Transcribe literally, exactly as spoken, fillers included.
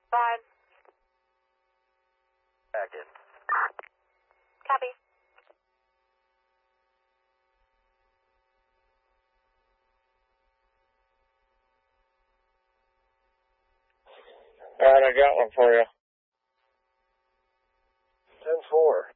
Five. Back in. Copy. All right, I got one for you. ten four.